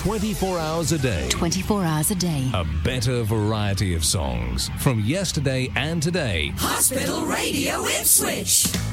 24 hours a day. 24 hours a day. A better variety of songs from yesterday and today. Hospital Radio Ipswich.